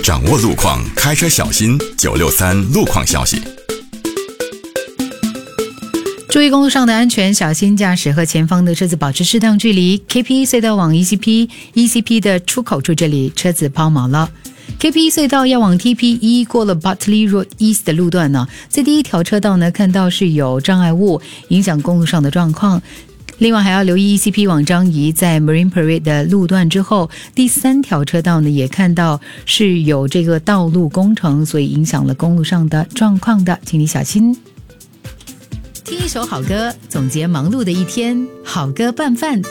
掌握路况，开车小心963路况消息。 注意公路上的安全，小心驾驶，和前方的车子保持适当距离。KP 隧道往 ECP 的出口处，这里车子抛锚了。KP 隧道要往 TP1 过了 Bartley Road East 的路段呢，在第一条车道呢看到是有障碍物，影响公路上的状况。另外还要留意 ECP 往张仪在 Marine Parade 的路段之后，第三条车道呢也看到是有这个道路工程，所以影响了公路上的状况的，请你小心。听一首好歌，总结忙碌的一天，好歌拌饭。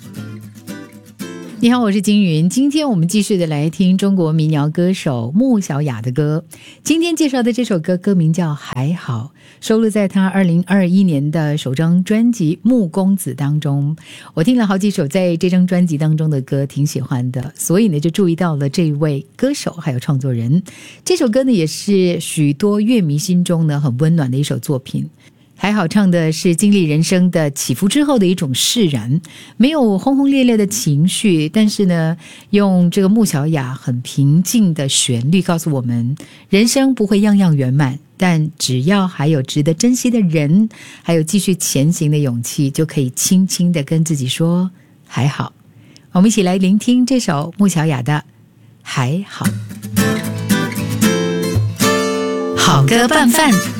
你好，我是金云。今天我们继续的来听中国民谣歌手穆小雅的歌。今天介绍的这首歌歌名叫《还好》，收录在他2021年的首张专辑《穆公子》当中。我听了好几首在这张专辑当中的歌，挺喜欢的，所以呢就注意到了这位歌手还有创作人。这首歌呢也是许多乐迷心中呢很温暖的一首作品。还好唱的是经历人生的起伏之后的一种释然，没有轰轰烈烈的情绪，但是呢用这个穆小雅很平静的旋律告诉我们，人生不会样样圆满，但只要还有值得珍惜的人，还有继续前行的勇气，就可以轻轻的跟自己说还好。我们一起来聆听这首穆小雅的还好。好歌拌饭。